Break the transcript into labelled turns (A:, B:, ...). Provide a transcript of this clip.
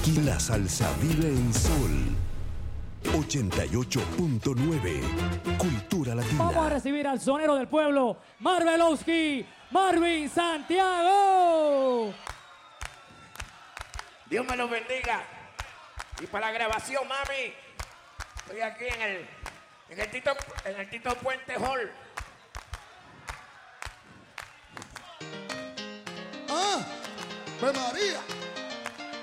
A: Aquí la salsa vive en Sol 88.9. Cultura Latina.
B: Vamos a recibir al sonero del pueblo, Marvelowski, Marvin Santiago.
C: Dios me los bendiga. Y para la grabación, mami, estoy aquí en el Tito Puente Hall.
D: ¡Ah! ¡Pues María!